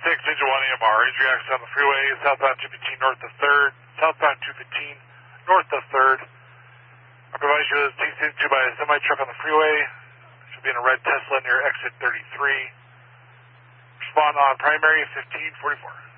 Engine 1 EMR, injury accident on the freeway, southbound 215 north of 3rd, southbound 215 north of 3rd. I provide you with taken into by a semi-truck on the freeway. Should be in a red Tesla near exit 33. Respond on primary 1544.